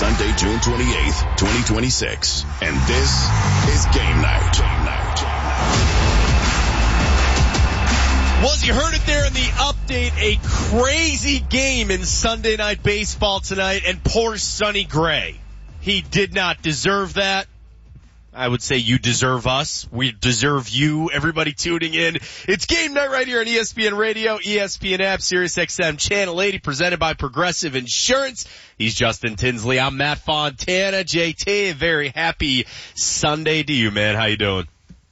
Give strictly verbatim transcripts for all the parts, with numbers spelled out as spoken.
Sunday, June twenty-eighth, twenty twenty-six. And this is Game Night. Game Night. Game Night. Well, as you heard it there in the update, a crazy game in Sunday Night Baseball tonight, and poor Sonny Gray. He did not deserve that. I would say you deserve us. We deserve you, everybody tuning in. It's Game Night right here on E S P N Radio, E S P N app, Sirius X M Channel eighty, presented by Progressive Insurance. He's Justin Tinsley. I'm Matt Fontana. J T, very happy Sunday to you, man. How you doing?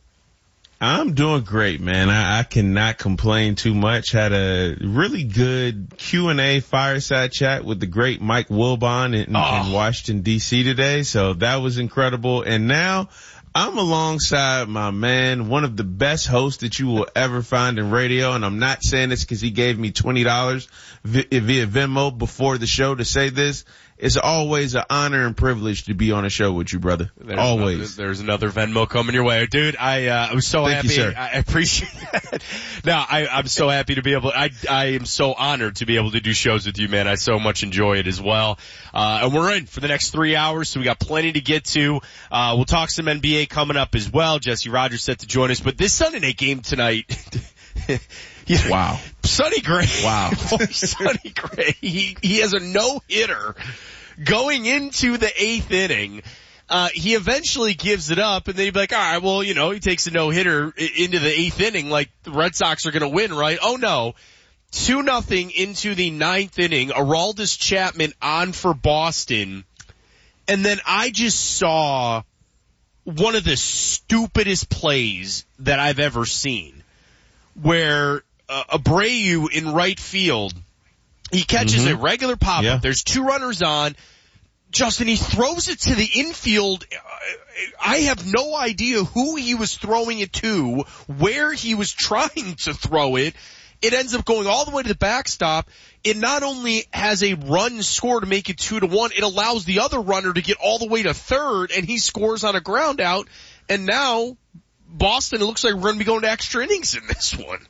I'm doing great, man. I, I cannot complain too much. Had a really good Q and A fireside chat with the great Mike Wilbon in, oh. in Washington, D C today. So that was incredible. And now I'm alongside my man, one of the best hosts that you will ever find in radio. And I'm not saying this because he gave me twenty dollars via Venmo before the show to say this. It's always an honor and privilege to be on a show with you, brother. There's always. Another, there's another Venmo coming your way. Dude, I, uh, I was so Thank happy. You, sir. I, I appreciate that. No, I, I'm so happy to be able, I, I am so honored to be able to do shows with you, man. I so much enjoy it as well. Uh, and we're in for the next three hours, so we got plenty to get to. Uh, we'll talk some N B A coming up as well. Jesse Rogers set to join us, but this Sunday night game tonight, you know, wow. Sonny Gray. Wow. Sonny Gray. He, he has a no-hitter. Going into the eighth inning, uh, he eventually gives it up, and then he'd be like, all right, well, you know, he takes a no-hitter into the eighth inning, like the Red Sox are going to win, right? Oh, no. two nothing into the ninth inning, Aroldis Chapman on for Boston, and then I just saw one of the stupidest plays that I've ever seen, where uh, Abreu in right field, he catches mm-hmm. a regular pop-up. Yeah. There's two runners on. Justin, he throws it to the infield. I have no idea who he was throwing it to, where he was trying to throw it. It ends up going all the way to the backstop. It not only has a run score to make it two to one, it allows the other runner to get all the way to third, and he scores on a ground out. And now, Boston, it looks like we're going to be going to extra innings in this one.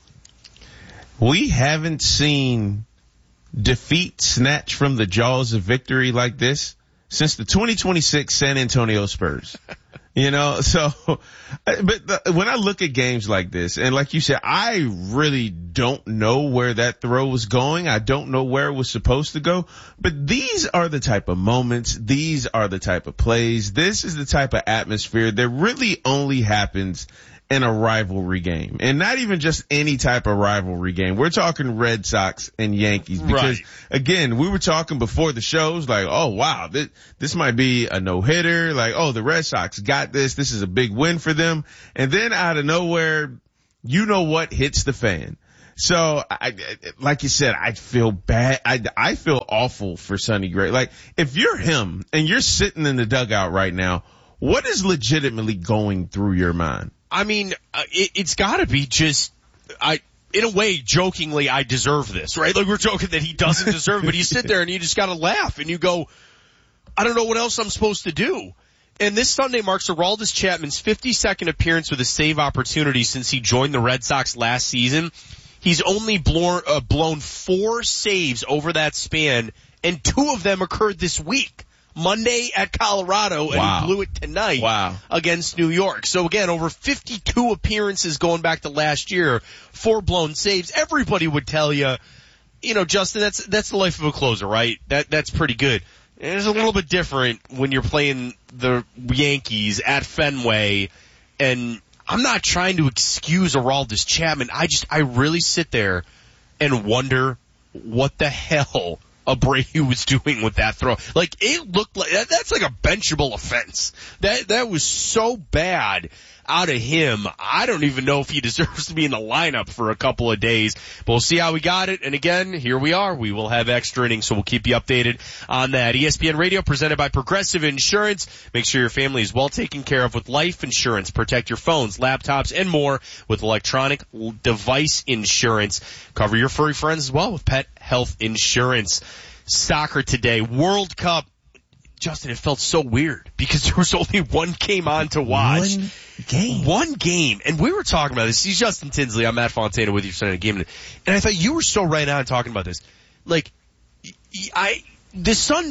We haven't seen defeat snatched from the jaws of victory like this since the twenty twenty-six San Antonio Spurs. You know, so, but the, when I look at games like this, and like you said, I really don't know where that throw was going. I don't know where it was supposed to go, but these are the type of moments. These are the type of plays. This is the type of atmosphere that really only happens in a rivalry game, and not even just any type of rivalry game. We're talking Red Sox and Yankees because, right. again, we were talking before the shows like, oh, wow, this, this might be a no-hitter. Like, oh, the Red Sox got this. This is a big win for them. And then out of nowhere, you know what hits the fan. So, I, like you said, I feel bad. I, I feel awful for Sonny Gray. Like, if you're him and you're sitting in the dugout right now, what is legitimately going through your mind? I mean, uh, it, it's gotta be just, I, in a way, jokingly, I deserve this, right? Like we're joking that he doesn't deserve it, but you sit there and you just gotta laugh and you go, I don't know what else I'm supposed to do. And this Sunday marks Aroldis Chapman's fifty-second appearance with a save opportunity since he joined the Red Sox last season. He's only blown, uh, blown four saves over that span, and two of them occurred this week. Monday at Colorado, and wow. he blew it tonight wow. against New York. So again, over fifty-two appearances going back to last year, four blown saves. Everybody would tell you, you know, Justin, that's that's the life of a closer, right? That that's pretty good. And it's a little bit different when you're playing the Yankees at Fenway, and I'm not trying to excuse Aroldis Chapman. I just I really sit there and wonder what the hell Abreu was doing with that throw. Like, it looked like, that, that's like a benchable offense. That, that was so bad out of him. I don't even know if he deserves to be in the lineup for a couple of days, but we'll see how we got it. And again, here we are. We will have extra innings, so we'll keep you updated on that. E S P N Radio presented by Progressive Insurance. Make sure your family is well taken care of with life insurance. Protect your phones, laptops, and more with electronic device insurance. Cover your furry friends as well with pet health insurance. Soccer today, World Cup. Justin, it felt so weird because there was only one game on to watch. One game. One game. And we were talking about this. He's Justin Tinsley. I'm Matt Fontana with you for the game. And I thought you were so right on talking about this. Like, I, this Sunday,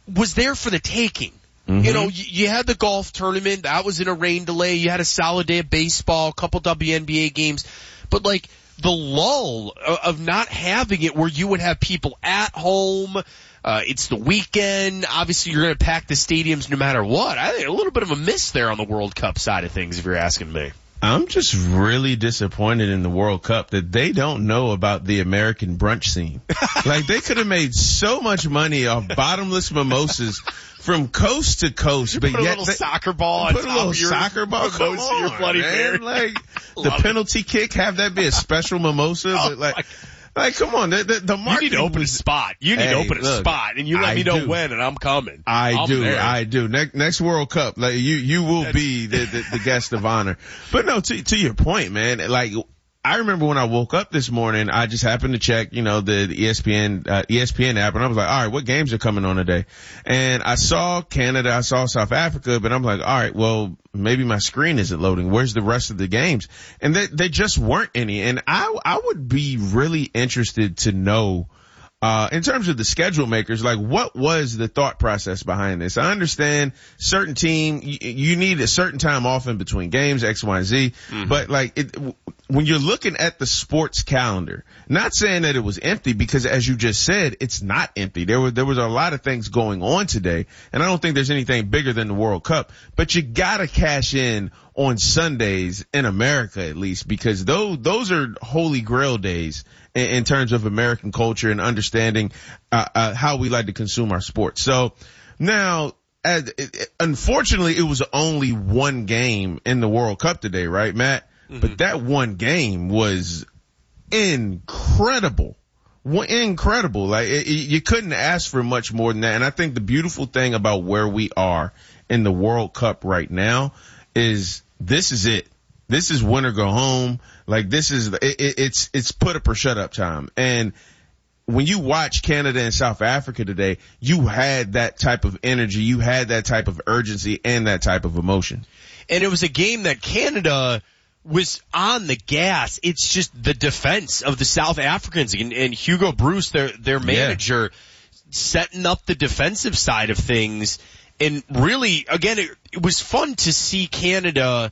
was there for the taking. Mm-hmm. You know, you, you had the golf tournament. That was in a rain delay. You had a solid day of baseball, a couple W N B A games. But, like, the lull of not having it where you would have people at home, uh, it's the weekend. Obviously, you're going to pack the stadiums no matter what. I think a little bit of a miss there on the World Cup side of things, if you're asking me. I'm just really disappointed in the World Cup that they don't know about the American brunch scene. Like, they could have made so much money off bottomless mimosas from coast to coast, but put a yet little they, soccer ball on put a top little of your soccer ball. Come mimosa, on, your Bloody man. Mary. Like the penalty kick, have that be a special mimosa. Oh, but like, like come on, the the, the You marketing need to open was, a spot. You need hey, to open a look, spot, and you let I me know do. when, and I'm coming. I I'm do, there. I do. Next next World Cup, like you you will be the, the the guest of honor. But no, to to your point, man. Like, I remember when I woke up this morning, I just happened to check, you know, the, the E S P N, uh, E S P N app, and I was like, all right, what games are coming on today? And I saw Canada, I saw South Africa, but I'm like, all right, well, maybe my screen isn't loading. Where's the rest of the games? And they, they just weren't any. And I, I would be really interested to know, Uh, in terms of the schedule makers, like, what was the thought process behind this? I understand certain team, you, you need a certain time off in between games, X, Y, and Z, mm-hmm. but like, it, when you're looking at the sports calendar, not saying that it was empty, because as you just said, it's not empty. There was, there was a lot of things going on today, and I don't think there's anything bigger than the World Cup, but you gotta cash in on Sundays in America, at least, because those, those are holy grail days in, in terms of American culture and understanding, uh, uh, how we like to consume our sports. So now, as, it, unfortunately, it was only one game in the World Cup today, right, Matt? Mm-hmm. But that one game was incredible. Incredible. Like, it, you couldn't ask for much more than that. And I think the beautiful thing about where we are in the World Cup right now is this is it. This is win or go home. Like, this is, it, it, it's, it's put up or shut up time. And when you watch Canada and South Africa today, you had that type of energy, you had that type of urgency and that type of emotion. And it was a game that Canada was on the gas. It's just the defense of the South Africans and, and Hugo Bruce, their, their manager, yeah. setting up the defensive side of things. And really, again, it, it was fun to see Canada,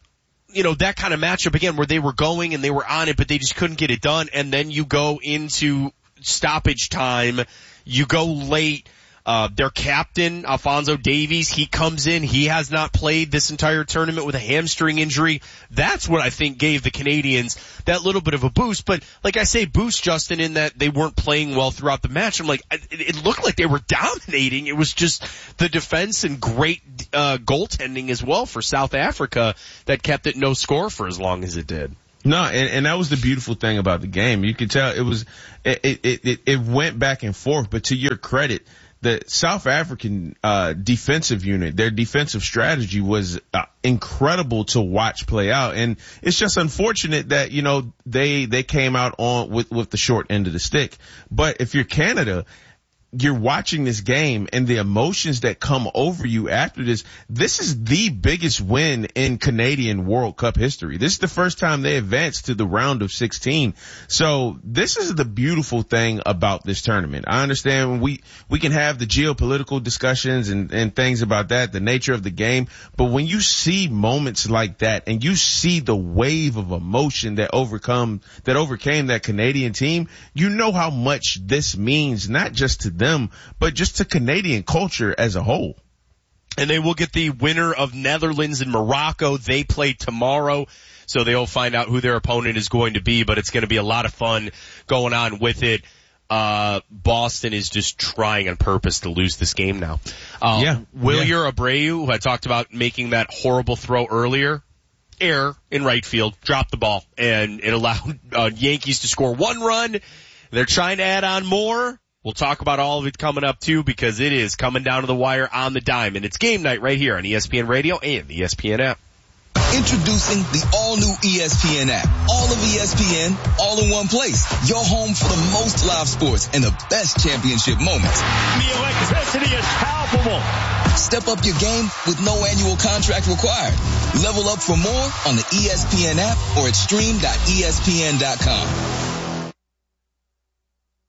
you know, that kind of matchup again where they were going and they were on it, but they just couldn't get it done. And then you go into stoppage time, you go late. Uh, their captain, Alphonso Davies, he comes in. He has not played this entire tournament with a hamstring injury. That's what I think gave the Canadians that little bit of a boost. But like I say, boost, Justin, in that they weren't playing well throughout the match. I'm like, it, it looked like they were dominating. It was just the defense and great uh, goaltending as well for South Africa that kept it no score for as long as it did. No, and, and that was the beautiful thing about the game. You could tell it was, it, it, it, it went back and forth, but to your credit, the South African uh defensive unit, their defensive strategy was uh, incredible to watch play out. And it's just unfortunate that, you know, they they came out on with with the short end of the stick. But if you're Canada, you're watching this game and the emotions that come over you after this, this is the biggest win in Canadian World Cup history. This is the first time they advanced to the round of sixteen. So this is the beautiful thing about this tournament. I understand when we, we can have the geopolitical discussions and, and things about that, the nature of the game. But when you see moments like that and you see the wave of emotion that overcome, that overcame that Canadian team, you know how much this means, not just to them, but just to Canadian culture as a whole. And they will get the winner of Netherlands and Morocco. They play tomorrow, so they'll find out who their opponent is going to be, but it's going to be a lot of fun going on with it. Uh, Boston is just trying on purpose to lose this game now. Uh, yeah. Wilyer yeah. Abreu, who I talked about making that horrible throw earlier, error in right field, dropped the ball, and it allowed uh, Yankees to score one run. They're trying to add on more. We'll talk about all of it coming up too, because it is coming down to the wire on the dime, and it's game night right here on E S P N Radio and the E S P N app. Introducing the all-new E S P N app. All of E S P N, all in one place. Your home for the most live sports and the best championship moments. The electricity is palpable. Step up your game with no annual contract required. Level up for more on the E S P N app or at stream dot E S P N dot com.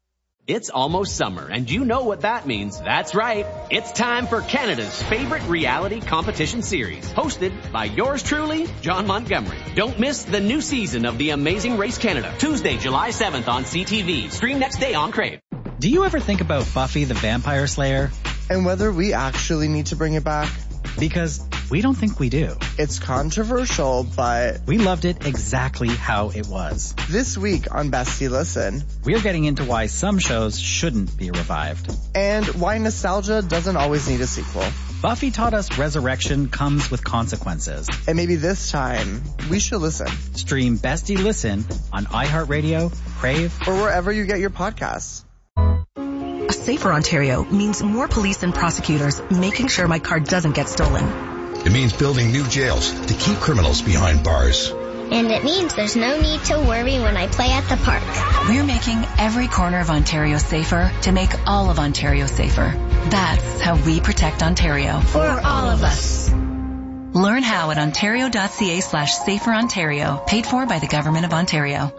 It's almost summer, and you know what that means. That's right. It's time for Canada's favorite reality competition series, hosted by yours truly, John Montgomery. Don't miss the new season of The Amazing Race Canada, Tuesday, July seventh on C T V. Stream next day on Crave. Do you ever think about Buffy the Vampire Slayer? And whether we actually need to bring it back? Because we don't think we do. It's controversial, but we loved it exactly how it was. This week on Bestie Listen, we're getting into why some shows shouldn't be revived. And why nostalgia doesn't always need a sequel. Buffy taught us resurrection comes with consequences. And maybe this time, we should listen. Stream Bestie Listen on iHeartRadio, Crave, or wherever you get your podcasts. A safer Ontario means more police and prosecutors making sure my car doesn't get stolen. It means building new jails to keep criminals behind bars. And it means there's no need to worry when I play at the park. We're making every corner of Ontario safer to make all of Ontario safer. That's how we protect Ontario. For all of us. Learn how at ontario.ca slash safer Ontario. Paid for by the Government of Ontario.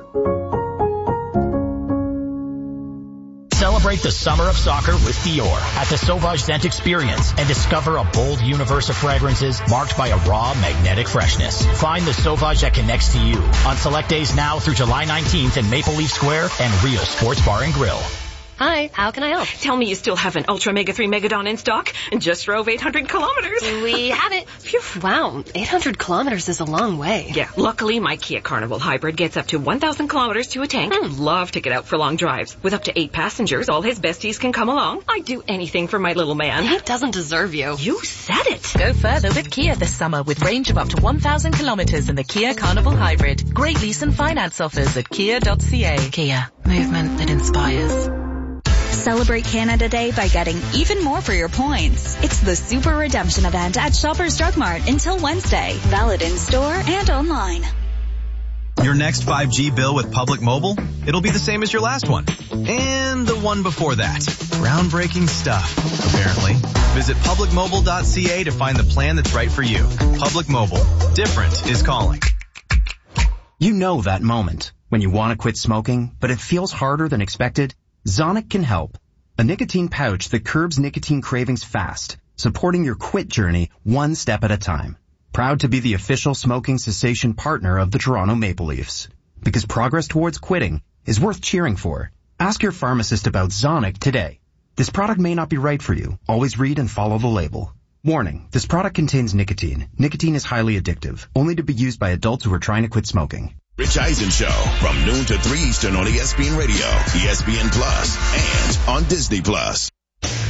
Celebrate the summer of soccer with Dior at the Sauvage Scent Experience and discover a bold universe of fragrances marked by a raw, magnetic freshness. Find the Sauvage that connects to you on select days now through July nineteenth in Maple Leaf Square and Rio Sports Bar and Grill. Hi, how can I help? Tell me you still have an Ultra Mega three Megadon in stock and just drove eight hundred kilometers. We have it. Phew. Wow, eight hundred kilometers is a long way. Yeah, luckily my Kia Carnival Hybrid gets up to one thousand kilometers to a tank. Hmm. Love to get out for long drives. With up to eight passengers, all his besties can come along. I'd do anything for my little man. He doesn't deserve you. You said it. Go further with Kia this summer with range of up to one thousand kilometers in the Kia Carnival Hybrid. Great lease and finance offers at kia dot c a. Kia, movement that inspires. Celebrate Canada Day by getting even more for your points. It's the Super Redemption event at Shoppers Drug Mart until Wednesday. Valid in store and online. Your next five G bill with Public Mobile? It'll be the same as your last one. And the one before that. Groundbreaking stuff, apparently. Visit public mobile dot c a to find the plan that's right for you. Public Mobile. Different is calling. You know that moment when you want to quit smoking, but it feels harder than expected? Zonic can help. A nicotine pouch that curbs nicotine cravings fast, supporting your quit journey one step at a time. Proud to be the official smoking cessation partner of the Toronto Maple Leafs. Because progress towards quitting is worth cheering for. Ask your pharmacist about Zonic today. This product may not be right for you. Always read and follow the label. Warning, this product contains nicotine. Nicotine is highly addictive, only to be used by adults who are trying to quit smoking. Rich Eisen Show from noon to three Eastern on E S P N Radio, E S P N Plus, and on Disney Plus.